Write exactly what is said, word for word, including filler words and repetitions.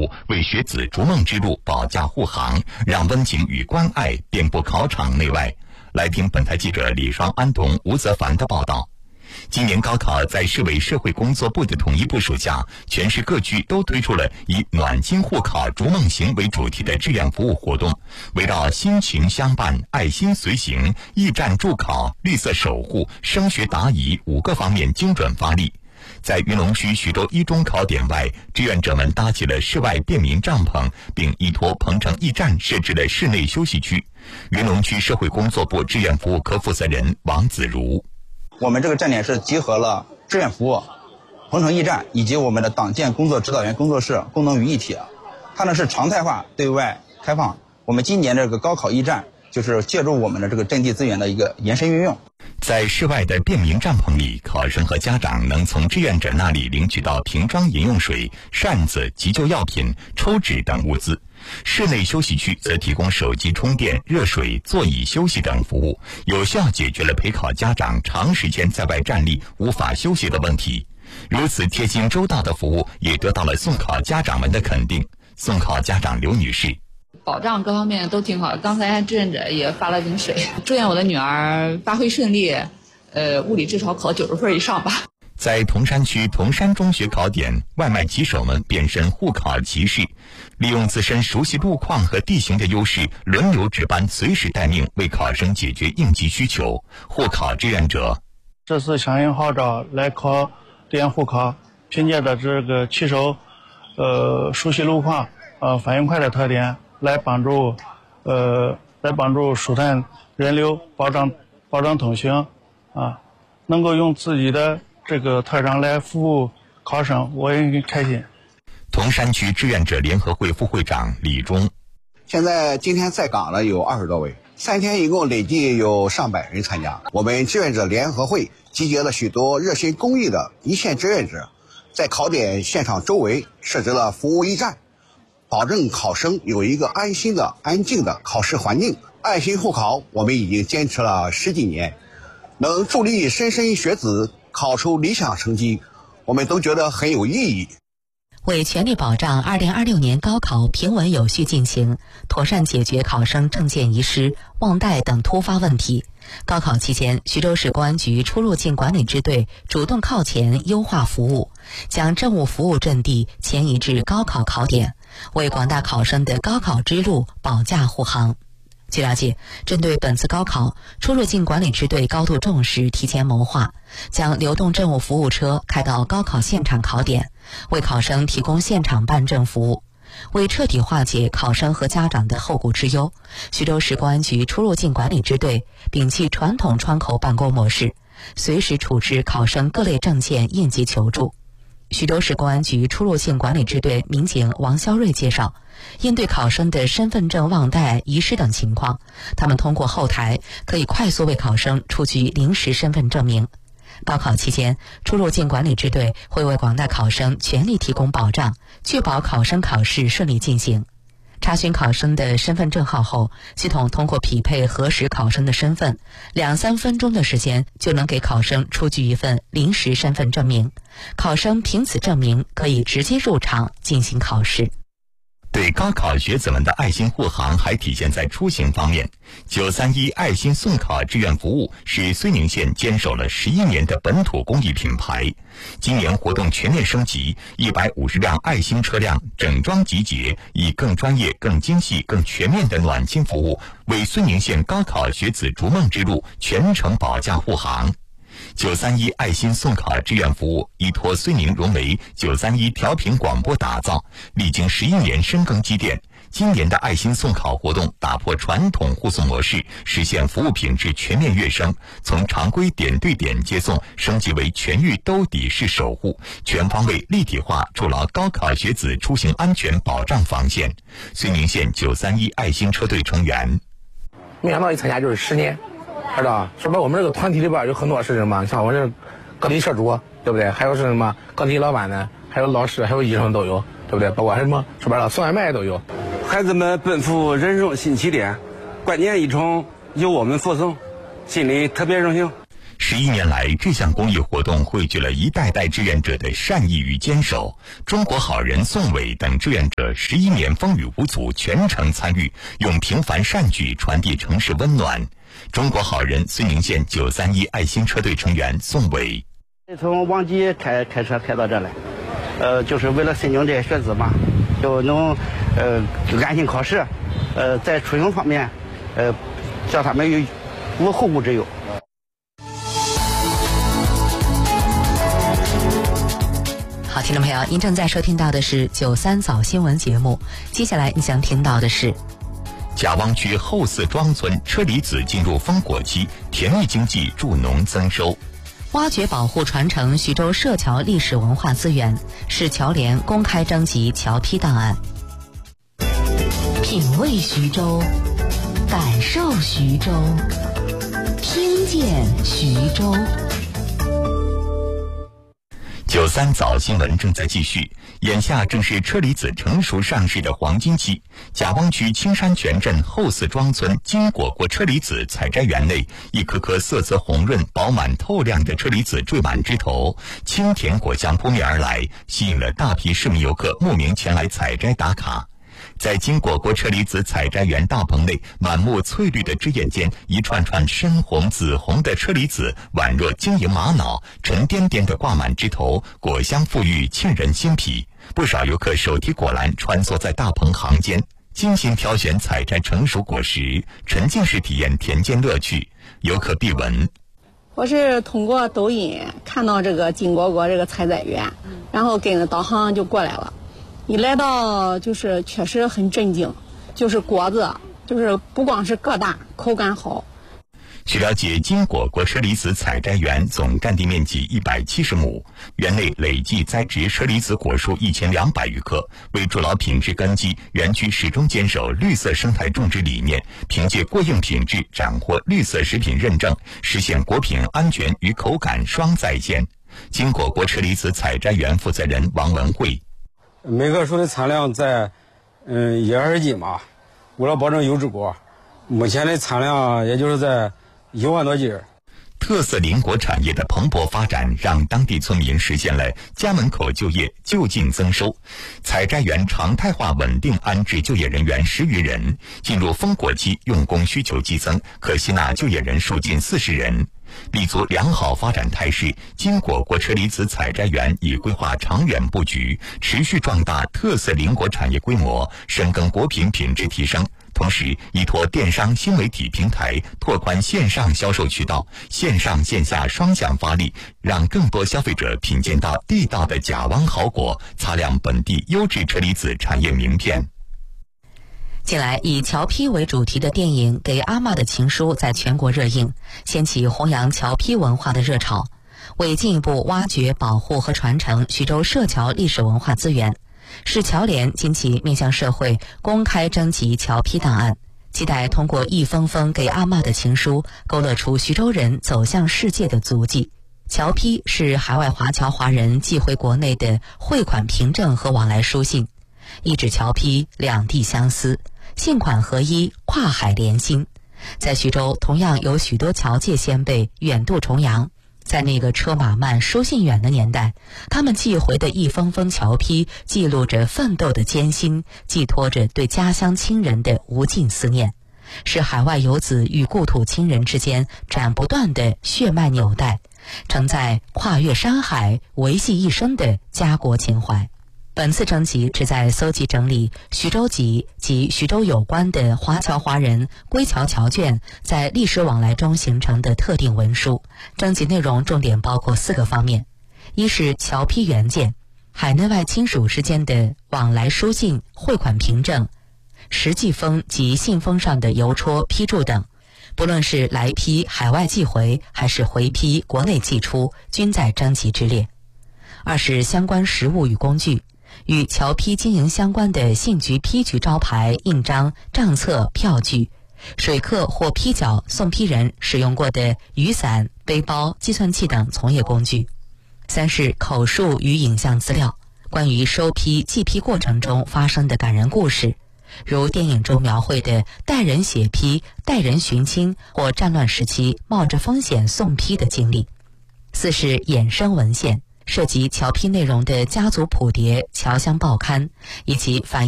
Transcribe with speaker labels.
Speaker 1: 务为学子逐梦之路保驾护航，让温情与关爱遍布考场内外。来听本台记者李双安东、吴泽凡的报道。今年高考在市委社会工作部的统一部署下，全市各区都推出了以暖心护考逐梦行为主题的志愿服务活动，围绕心情相伴、爱心随行、驿站助考、绿色守护、升学答疑五个方面精准发力。在云龙区徐州一中考点外，志愿者们搭起了室外便民帐篷，并依托鹏城驿站设置了室内休息区。云龙区社会工作部志愿服务科负责人王子如：
Speaker 2: 我们这个站点是集合了志愿服务、鹏城驿站以及我们的党建工作指导员工作室功能于一体，它呢是常态化对外开放。我们今年这个高考驿站就是借助我们的这个阵地资源的一个延伸运用。
Speaker 1: 在室外的便民帐篷里，考生和家长能从志愿者那里领取到瓶装饮用水、扇子、急救药品、抽纸等物资。室内休息区则提供手机充电、热水、座椅休息等服务，有效解决了陪考家长长时间在外站立无法休息的问题。如此贴心周到的服务也得到了送考家长们的肯定。送考家长刘女士：
Speaker 3: 保障各方面都挺好，刚才志愿者也发了瓶水，祝愿我的女儿发挥顺利，呃，物理至少考九十分以上吧。
Speaker 1: 在铜山区铜山中学考点，外卖骑手们变身护考骑士，利用自身熟悉路况和地形的优势，轮流值班，随时待命，为考生解决应急需求。护考志愿者：
Speaker 4: 这次响应号召来考点护考，凭借着这个骑手呃熟悉路况、呃反应快的特点，来帮助呃来帮助疏散人流，保障保障通行啊，能够用自己的这个特长来服务考生，我也很开心。
Speaker 1: 铜山区志愿者联合会副会长李忠：
Speaker 5: 现在今天在岗了有二十多位，三天一共累计有上百人参加。我们志愿者联合会集结了许多热心公益的一线志愿者，在考点现场周围设置了服务驿站，保证考生有一个安心的、安静的考试环境。爱心护考我们已经坚持了十几年，能助力莘莘学子考出理想成绩，我们都觉得很有意义。
Speaker 6: 为全力保障二零二六年高考平稳有序进行，妥善解决考生证件遗失、忘带等突发问题，高考期间，徐州市公安局出入境管理支队主动靠前优化服务，将政务服务阵地迁移至高考考点，为广大考生的高考之路保驾护航。据了解，针对本次高考，出入境管理支队高度重视提前谋划，将流动政务服务车开到高考现场考点，为考生提供现场办证服务。为彻底化解考生和家长的后顾之忧，徐州市公安局出入境管理支队摒弃传统窗口办公模式，随时处置考生各类证件应急求助。徐州市公安局出入境管理支队民警王肖瑞介绍，应对考生的身份证忘带、遗失等情况，他们通过后台可以快速为考生出具临时身份证明。高考期间，出入境管理支队会为广大考生全力提供保障，确保考生考试顺利进行。查询考生的身份证号后，系统通过匹配核实考生的身份，两三分钟的时间就能给考生出具一份临时身份证明。考生凭此证明可以直接入场进行考试。
Speaker 1: 对高考学子们的爱心护航还体现在出行方面。九三一爱心送考志愿服务是睢宁县坚守了十一年的本土公益品牌。今年活动全面升级，一百五十辆爱心车辆整装集结，以更专业、更精细、更全面的暖心服务，为睢宁县高考学子逐梦之路全程保驾护航。九三一爱心送考志愿服务依托睢宁融为九三一调频广播打造，历经十一年深耕积淀。今年的爱心送考活动打破传统护送模式，实现服务品质全面跃升，从常规点对点接送升级为全域兜底式守护，全方位立体化筑牢高考学子出行安全保障防线。睢宁县九三一爱心车队成员：
Speaker 7: 没想到一参加就是十年，知道是吧？我们这个团体里边有很多是什么？像我这各地社主，对不对？还有是什么各地老板呢？还有老师，还有医生都有，对不对？包括什么说白了送外卖都有。
Speaker 8: 孩子们奔赴人生新起点，关键一程由我们扶送，心里特别荣幸。
Speaker 1: 十一年来，这项公益活动汇聚了一代代志愿者的善意与坚守。中国好人宋伟等志愿者十一年风雨无阻，全程参与，用平凡善举传递城市温暖。中国好人睢宁县九三一爱心车队成员宋伟：
Speaker 9: 从王集开开车开到这来，呃，就是为了睢宁这些学子嘛，就能呃安心考试，呃，在出行方面，呃，叫他们有无后顾之忧。
Speaker 6: 好，听众朋友，您正在收听到的是九三早新闻节目，接下来你想听到的是。
Speaker 1: 贾汪区后四庄村车厘子进入丰果期，甜蜜经济助农增收。
Speaker 6: 挖掘保护传承徐州社桥历史文化资源，市侨联公开征集侨批档案。品味徐州，感受徐州，听见徐州。
Speaker 1: 九三早新闻正在继续，眼下正是车厘子成熟上市的黄金期。贾汪区青山泉镇后四庄村金果果车厘子采摘园内，一颗颗色泽红润、饱满透亮的车厘子缀满枝头，清甜果香扑面而来，吸引了大批市民游客慕名前来采摘打卡。在金果果车厘子采摘园大棚内，满目翠绿的枝叶间，一串串深红、紫红的车厘子宛若晶莹玛瑙，沉甸甸地挂满枝头，果香馥郁，沁人心脾。不少游客手提果篮穿梭在大棚行间，精心挑选采摘成熟果实，沉浸式体验田间乐趣。游客必闻：
Speaker 10: 我是通过抖音看到这个金果果这个采摘园，然后跟着导航就过来了。一来到就是确实很震惊，就是果子就是不光是个大，口感好。
Speaker 1: 据了解，金果果车厘子采摘园总占地面积一百七十亩，园内累计栽植车厘子果树一千两百余棵。为筑牢品质根基，园区始终坚守绿色生态种植理念，凭借过硬品质斩获绿色食品认证，实现果品安全与口感双在线。金果果车厘子采摘园负责人王文慧：
Speaker 11: 每棵树的产量在嗯一二十斤吧，为了保证优质果，目前的产量也就是在一万多斤。
Speaker 1: 特色林果产业的蓬勃发展，让当地村民实现了家门口就业、就近增收。采摘园常态化稳定安置就业人员十余人，进入丰果期，用工需求激增，可吸纳就业人数近四十人。立足良好发展态势，金果果车厘子采摘园已规划长远布局，持续壮大特色林果产业规模，深耕果品品质提升。同时，依托电商新媒体平台，拓宽线上销售渠道，线上线下双向发力，让更多消费者品鉴到地道的贾汪好果，擦亮本地优质车厘子产业名片。
Speaker 6: 近来，以侨批为主题的电影《给阿嬷的情书》在全国热映，掀起弘扬侨批文化的热潮。为进一步挖掘、保护和传承徐州社侨历史文化资源，市侨联近期面向社会公开征集侨批档案，期待通过一封封给阿嬷的情书，勾勒出徐州人走向世界的足迹。侨批是海外华侨华人寄回国内的汇款凭证和往来书信，一纸侨批，两地相思，信款合一，跨海连心。在徐州同样有许多侨界先辈远渡重洋，在那个车马慢书信远的年代，他们寄回的一封封侨批记录着奋斗的艰辛，寄托着对家乡亲人的无尽思念，是海外游子与故土亲人之间斩不断的血脉纽带，承载跨越山海维系一生的家国情怀。本次征集旨在搜集整理徐州籍及徐州有关的华侨华人归侨侨眷在历史往来中形成的特定文书。征集内容重点包括四个方面：一是侨批原件，海内外亲属之间的往来书信、汇款凭证、实际封及信封上的邮戳、批注等，不论是来批海外寄回还是回批国内寄出，均在征集之列。二是相关实物与工具，与侨批经营相关的信局、批局招牌、印章、账册、票据，水客或批缴送批人使用过的雨伞、背包、计算器等从业工具。三是口述与影像资料，关于收批、寄批过程中发生的感人故事， 如电影中描绘的带人血批、带人寻亲或战乱时期冒着风险送批的经历。四是衍生文献，涉及侨批内容的家族谱牒、侨乡报刊，以及反映